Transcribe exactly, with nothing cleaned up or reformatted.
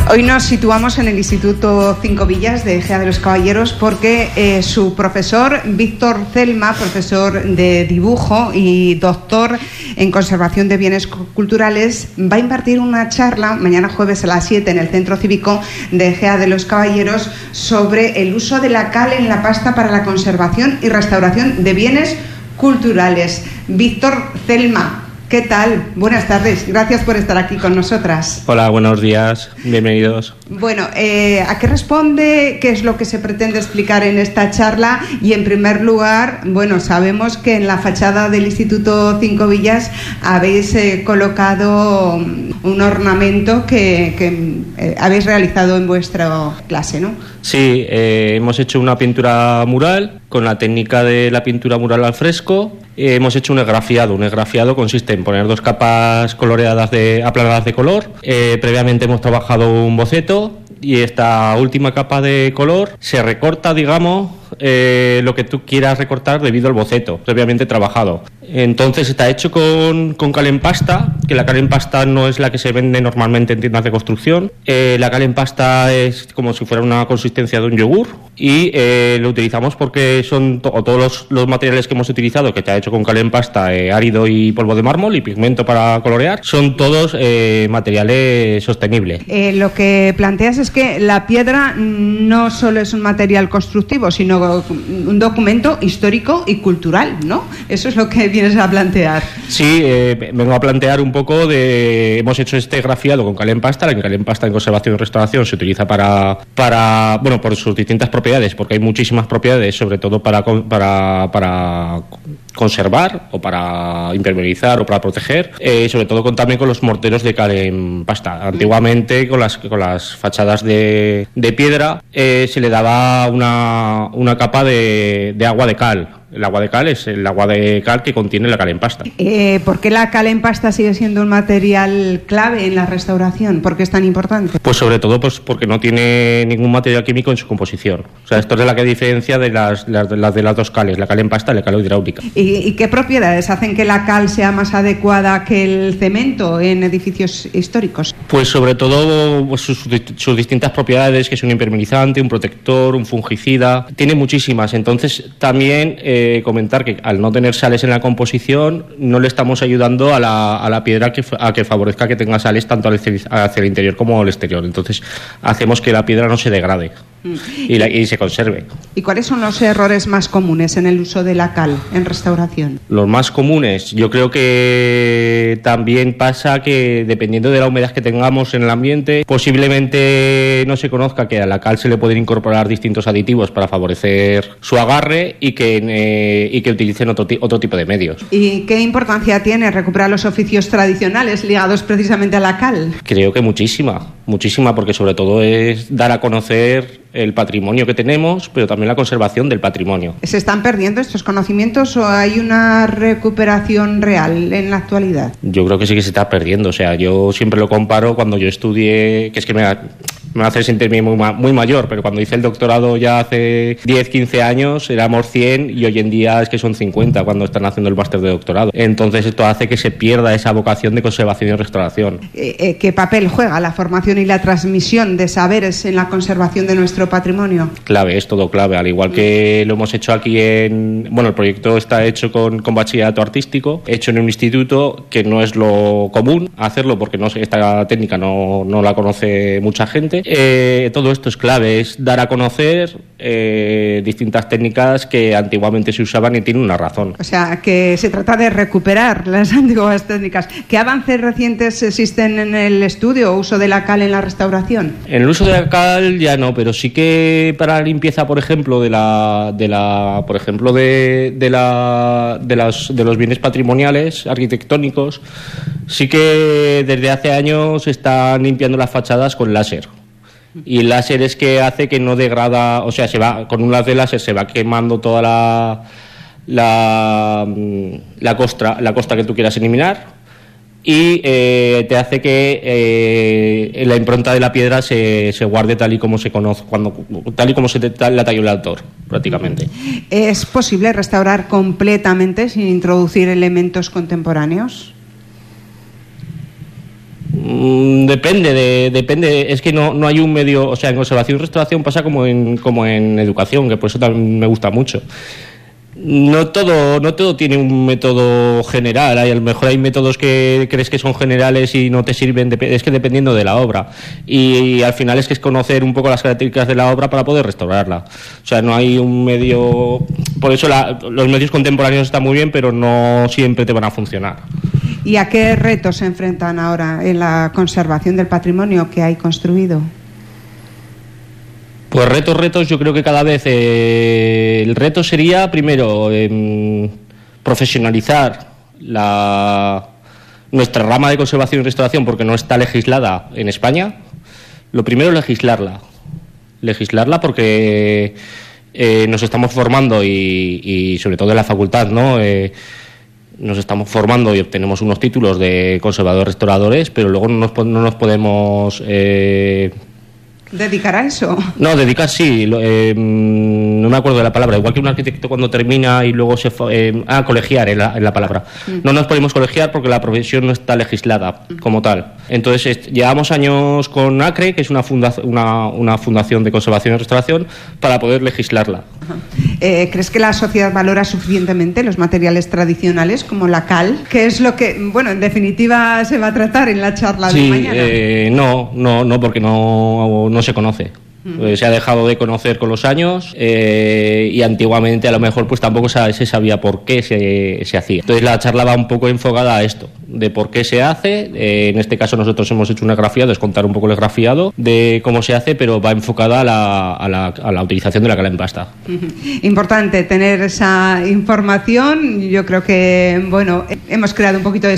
Hoy nos situamos en el Instituto Cinco Villas de Ejea de los Caballeros porque eh, su profesor Víctor Celma, profesor de dibujo y doctor en conservación de bienes culturales, va a impartir una charla mañana jueves a las siete en el Centro Cívico de Ejea de los Caballeros sobre el uso de la cal en la pasta para la conservación y restauración de bienes culturales. Víctor Celma, ¿qué tal? Buenas tardes, gracias por estar aquí con nosotras. Hola, buenos días, bienvenidos. Bueno, eh, ¿a qué responde? ¿Qué es lo que se pretende explicar en esta charla? Y en primer lugar, bueno, sabemos que en la fachada del Instituto Cinco Villas habéis eh, colocado un ornamento que, que eh, habéis realizado en vuestra clase, ¿no? Sí, eh, hemos hecho una pintura mural con la técnica de la pintura mural al fresco. Eh, hemos hecho un esgrafiado. Un esgrafiado consiste en poner dos capas coloreadas de, aplanadas de color. Eh, previamente hemos trabajado un boceto y esta última capa de color se recorta, digamos, eh, lo que tú quieras recortar debido al boceto previamente trabajado. Entonces está hecho con, con cal en pasta, que la cal en pasta no es la que se vende normalmente en tiendas de construcción. Eh, la cal en pasta es como si fuera una consistencia de un yogur y eh, lo utilizamos porque son to- todos los, los materiales que hemos utilizado, que está hecho con cal en pasta, eh, árido y polvo de mármol y pigmento para colorear, son todos eh, materiales sostenibles. Eh, lo que planteas es que la piedra no solo es un material constructivo, sino un documento histórico y cultural, ¿no? Eso es lo que vienes a plantear. Sí, eh, vengo a plantear un poco de... Hemos hecho este grafiado con cal en pasta. La cal en pasta en conservación y restauración se utiliza para, para bueno, por sus distintas propiedades, porque hay muchísimas propiedades, sobre todo para, para, para conservar o para impermeabilizar o para proteger, eh, sobre todo con, también con los morteros de cal en pasta. Antiguamente con las, con las fachadas de, de piedra eh, se le daba una, una capa de, de agua de cal. El agua de cal es el agua de cal que contiene la cal en pasta. Eh, ¿Por qué la cal en pasta sigue siendo un material clave en la restauración? ¿Por qué es tan importante? Pues sobre todo pues porque no tiene ningún material químico en su composición. O sea, esto es la que diferencia de las, las, de, las de las dos cales, la cal en pasta y la cal hidráulica. ¿Y, ¿Y qué propiedades hacen que la cal sea más adecuada que el cemento en edificios históricos? Pues sobre todo pues, sus, sus distintas propiedades, que es un impermeabilizante, un protector, un fungicida. Tiene muchísimas. Entonces también... Eh, comentar que al no tener sales en la composición no le estamos ayudando a la, a la piedra que, a que favorezca que tenga sales tanto hacia el interior como al exterior. Entonces hacemos que la piedra no se degrade mm. y, la, y se conserve. ¿Y cuáles son los errores más comunes en el uso de la cal en restauración? Los más comunes, yo creo que también pasa que dependiendo de la humedad que tengamos en el ambiente, posiblemente no se conozca que a la cal se le pueden incorporar distintos aditivos para favorecer su agarre y que eh, y que utilicen otro, otro tipo de medios. ¿Y qué importancia tiene recuperar los oficios tradicionales ligados precisamente a la cal? Creo que muchísima, muchísima, porque sobre todo es dar a conocer el patrimonio que tenemos, pero también la conservación del patrimonio. ¿Se están perdiendo estos conocimientos o hay una recuperación real en la actualidad? Yo creo que sí que se está perdiendo. O sea, yo siempre lo comparo cuando yo estudié, que es que me, me hace sentirme muy, muy mayor, pero cuando hice el doctorado ya hace diez, quince años éramos cien y hoy en día es que son cincuenta cuando están haciendo el máster de doctorado. Entonces esto hace que se pierda esa vocación de conservación y restauración. Eh, ¿Qué papel juega la formación y la transmisión de saberes en la conservación de nuestro patrimonio? Clave, es todo clave, al igual que lo hemos hecho aquí en... Bueno, el proyecto está hecho con, con bachillerato artístico, hecho en un instituto que no es lo común hacerlo porque no, esta técnica no, no la conoce mucha gente. Eh, todo esto es clave, es dar a conocer eh, distintas técnicas que antiguamente se usaban y tienen una razón. O sea, que se trata de recuperar las antiguas técnicas. ¿Qué avances recientes existen en el estudio o uso de la cal en la restauración? En el uso de la cal ya no, pero sí que para la limpieza, por ejemplo, de la, de la, por ejemplo, de, de la, de las, de los bienes patrimoniales arquitectónicos, sí que desde hace años se están limpiando las fachadas con láser. Y el láser es que hace que no degrada, o sea, se va con un láser láser se va quemando toda la la la costra, la costa que tú quieras eliminar. Y eh, te hace que eh, la impronta de la piedra se, se guarde tal y como se conoce, cuando, tal y como se te, la talló el autor, prácticamente. ¿Es posible restaurar completamente sin introducir elementos contemporáneos? Mm, depende, de, depende. Es que no, no hay un medio, o sea, en conservación y restauración pasa como en, como en educación, que por eso también me gusta mucho. No todo, no todo tiene un método general. Hay, a lo mejor hay métodos que crees que son generales y no te sirven. Es que dependiendo de la obra. Y, y al final es que es conocer un poco las características de la obra para poder restaurarla. O sea, no hay un medio. Por eso la, los medios contemporáneos están muy bien, pero no siempre te van a funcionar. ¿Y a qué retos se enfrentan ahora en la conservación del patrimonio que hay construido? Pues retos, retos, yo creo que cada vez eh, el reto sería, primero, eh, profesionalizar la, nuestra rama de conservación y restauración, porque no está legislada en España. Lo primero es legislarla. Legislarla porque eh, nos estamos formando y, y sobre todo en la facultad, ¿no? Eh, nos estamos formando y obtenemos unos títulos de conservadores-restauradores, pero luego no nos, no nos podemos... Eh, ¿Dedicar a eso? No, dedicar sí, eh, no me acuerdo de la palabra, igual que un arquitecto cuando termina y luego se... Eh, ah, colegiar es la, la palabra. Mm. No nos podemos colegiar porque la profesión no está legislada mm. como tal. Entonces, es, llevamos años con ACRE, que es una, funda, una, una fundación de conservación y restauración, para poder legislarla. Eh, ¿Crees que la sociedad valora suficientemente los materiales tradicionales como la cal? ¿Qué es lo que, bueno, en definitiva se va a tratar en la charla sí, de mañana? Eh, no, no, no, porque no, no se conoce. Uh-huh. Se ha dejado de conocer con los años eh, y antiguamente a lo mejor pues tampoco se, se sabía por qué se, se hacía. Entonces la charla va un poco enfocada a esto, de por qué se hace. Eh, en este caso nosotros hemos hecho un esgrafiado, es contar un poco el esgrafiado de cómo se hace, pero va enfocada a la, a la, a la utilización de la cal en pasta. Uh-huh. Importante tener esa información. Yo creo que, bueno, hemos creado un poquito de